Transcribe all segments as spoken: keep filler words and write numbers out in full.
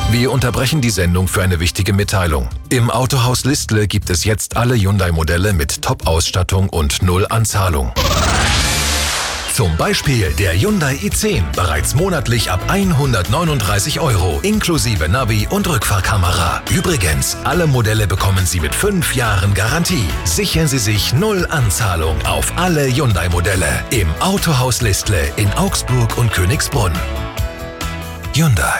Wir unterbrechen die Sendung für eine wichtige Mitteilung. Im Autohaus Listle gibt es jetzt alle Hyundai-Modelle mit Top-Ausstattung und null Anzahlung. Zum Beispiel der Hyundai i zehn, bereits monatlich ab hundertneununddreißig Euro, inklusive Navi und Rückfahrkamera. Übrigens, alle Modelle bekommen Sie mit fünf Jahren Garantie. Sichern Sie sich null Anzahlung auf alle Hyundai-Modelle im Autohaus Listle in Augsburg und Königsbrunn. Hyundai.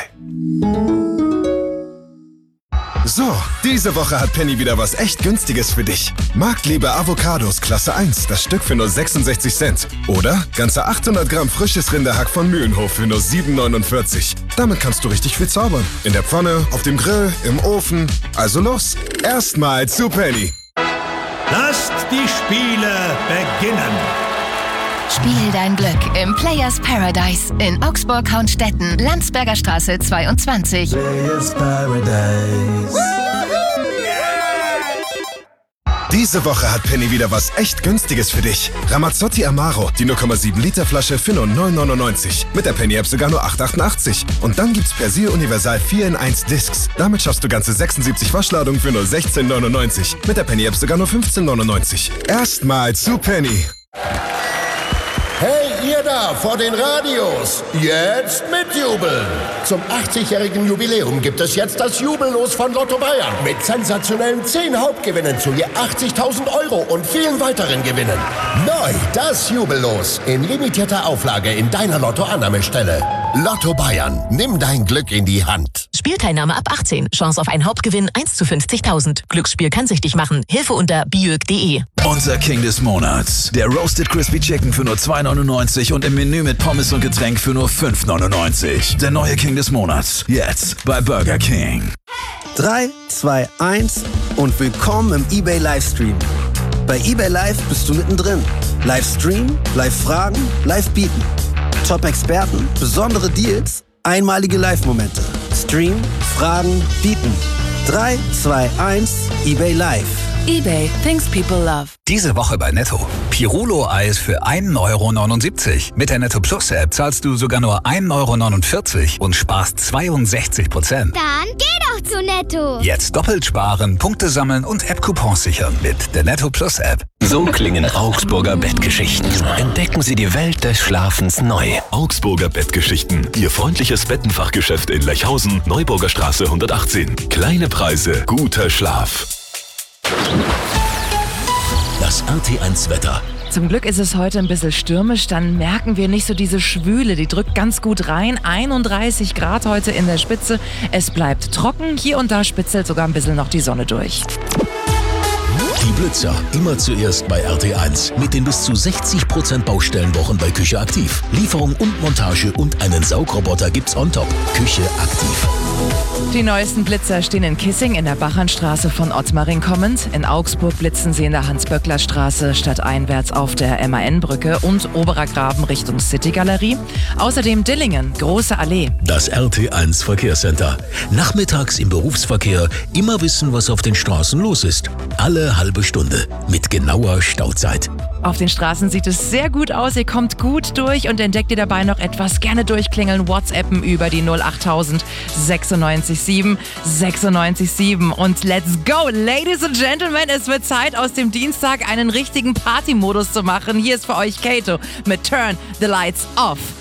So, diese Woche hat Penny wieder was echt Günstiges für dich. Marktliebe Avocados Klasse eins, das Stück für nur sechsundsechzig Cent. Oder ganze achthundert Gramm frisches Rinderhack von Mühlenhof für nur sieben neunundvierzig. Damit kannst du richtig viel zaubern. In der Pfanne, auf dem Grill, im Ofen. Also los, erstmal zu Penny. Lasst die Spiele beginnen. Spiel dein Glück im Players Paradise in Augsburg-Haunstetten, Landsberger Straße zweiundzwanzig. Players Paradise. Diese Woche hat Penny wieder was echt Günstiges für dich. Ramazzotti Amaro, die null Komma sieben Liter Flasche für nur neun neunundneunzig. Mit der Penny-App sogar nur acht achtundachtzig. Und dann gibt's Persil Universal vier in eins Discs. Damit schaffst du ganze sechsundsiebzig Waschladungen für nur sechzehn neunundneunzig. Mit der Penny-App sogar nur fünfzehn neunundneunzig. Erstmal zu Penny. Hey, ihr da vor den Radios, jetzt mitjubeln! Zum achtzigjährigen Jubiläum gibt es jetzt das Jubellos von Lotto Bayern mit sensationellen zehn Hauptgewinnen zu je achtzigtausend Euro und vielen weiteren Gewinnen. Neu das Jubellos in limitierter Auflage in deiner Lotto-Annahmestelle. Lotto Bayern, nimm dein Glück in die Hand. Spielteilnahme ab achtzehn. Chance auf einen Hauptgewinn eins zu fünfzigtausend. Glücksspiel kann süchtig machen. Hilfe unter biög punkt de. Unser King des Monats. Der Roasted Crispy Chicken für nur zwei neunundneunzig und im Menü mit Pommes und Getränk für nur fünf neunundneunzig. Der neue King des Monats. Jetzt bei Burger King. drei, zwei, eins und willkommen im eBay Livestream. Bei eBay Live bist du mittendrin. Livestream, Live-Fragen, Live-Bieten. Top-Experten, besondere Deals, einmalige Live-Momente. Stream, Fragen, Bieten. drei, zwei, eins, eBay Live. eBay, things people love. Diese Woche bei Netto. Pirulo-Eis für ein Euro neunundsiebzig. Mit der Netto Plus App zahlst du sogar nur ein Euro neunundvierzig und sparst zweiundsechzig Prozent. Dann geh doch zu Netto. Jetzt doppelt sparen, Punkte sammeln und App-Coupons sichern mit der Netto Plus App. So klingen Augsburger Bettgeschichten. Entdecken Sie die Welt des Schlafens neu. Augsburger Bettgeschichten. Ihr freundliches Bettenfachgeschäft in Lechhausen, Neuburger Straße hundertachtzehn. Kleine Preise, guter Schlaf. Das R T eins Wetter. Zum Glück ist es heute ein bisschen stürmisch, dann merken wir nicht so diese Schwüle, die drückt ganz gut rein. einunddreißig Grad heute in der Spitze. Es bleibt trocken, hier und da spitzelt sogar ein bisschen noch die Sonne durch. Die Blitzer, immer zuerst bei R T eins. Mit den bis zu sechzig Prozent Baustellenwochen bei Küche aktiv. Lieferung und Montage und einen Saugroboter gibt's on top. Küche aktiv. Die neuesten Blitzer stehen in Kissing in der Bachernstraße von Ottmaring kommend. In Augsburg blitzen sie in der Hans-Böckler-Straße stadteinwärts auf der M A N-Brücke und Oberer Graben Richtung City-Galerie. Außerdem Dillingen, Große Allee. Das R T eins Verkehrscenter. Nachmittags im Berufsverkehr immer wissen, was auf den Straßen los ist. Alle halbe Stunde mit genauer Stauzeit. Auf den Straßen sieht es sehr gut aus, ihr kommt gut durch und entdeckt ihr dabei noch etwas, gerne durchklingeln, WhatsAppen über die null achttausend sechsundneunzig sieben sechsundneunzig sieben und let's go, Ladies and Gentlemen, es wird Zeit, aus dem Dienstag einen richtigen Partymodus zu machen. Hier ist für euch Kato mit Turn the Lights Off.